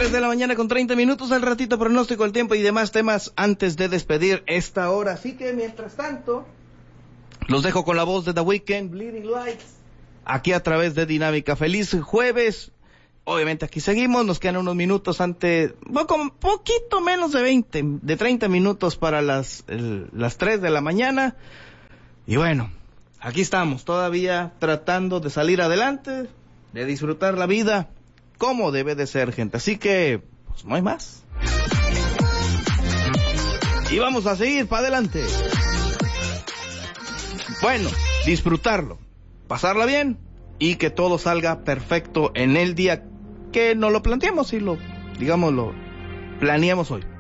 3 de la mañana con 30 minutos, al ratito pronóstico del tiempo y demás temas antes de despedir esta hora. Así que mientras tanto, los dejo con la voz de The Weeknd, Bleeding Lights, aquí a través de Dinámica. Feliz jueves. Obviamente aquí seguimos, nos quedan unos minutos antes, bueno, como un poquito menos de 30 minutos para las 3 de la mañana. Y bueno, aquí estamos todavía tratando de salir adelante, de disfrutar la vida como debe de ser, gente. Así que, pues no hay más. Y vamos a seguir para adelante. Bueno, disfrutarlo, pasarla bien y que todo salga perfecto en el día que nos lo planteamos y lo planeamos hoy.